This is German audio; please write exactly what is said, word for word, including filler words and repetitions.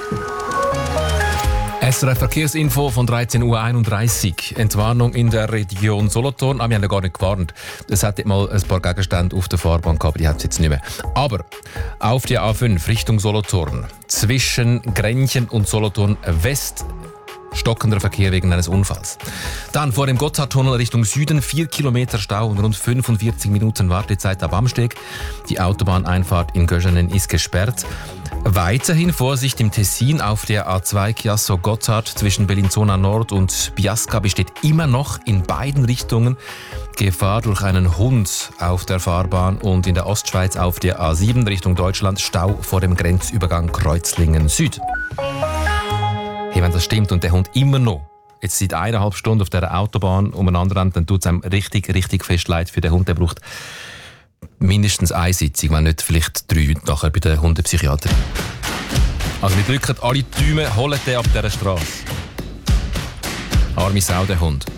S R F Verkehrsinfo von dreizehn Uhr einunddreißig. Entwarnung in der Region Solothurn. Ah, wir haben ja gar nicht gewarnt. Es hatte mal ein paar Gegenstände auf der Fahrbahn gehabt, die hat es jetzt nicht mehr. Aber auf der A fünf Richtung Solothurn, zwischen Grenchen und Solothurn West, stockender Verkehr wegen eines Unfalls. Dann vor dem Gotthardtunnel Richtung Süden, vier Kilometer Stau und rund fünfundvierzig Minuten Wartezeit ab Amsteg. Die Autobahneinfahrt in Göschenen ist gesperrt. Weiterhin Vorsicht im Tessin auf der A zwei Chiasso-Gotthard zwischen Bellinzona Nord und Biasca besteht immer noch in beiden Richtungen Gefahr durch einen Hund auf der Fahrbahn und in der Ostschweiz auf der A sieben Richtung Deutschland Stau vor dem Grenzübergang Kreuzlingen Süd. Hey, wenn das stimmt und der Hund immer noch jetzt seit eineinhalb Stunden auf der Autobahn umeinander rennt, dann tut es einem richtig, richtig fest leid für den Hund. Der braucht mindestens eine Sitzung, wenn nicht vielleicht drei nachher bei der Hundepsychiaterin. Also wir drücken alle die Daumen, holen den ab dieser Straße. Arme Sau, der Hund.